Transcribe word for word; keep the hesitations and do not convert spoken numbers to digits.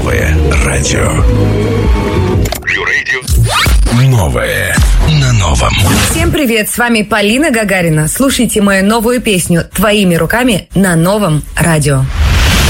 Новое радио. Новое на новом. Всем привет, с вами Полина Гагарина. Слушайте мою новую песню «Твоими руками» на Новом радио.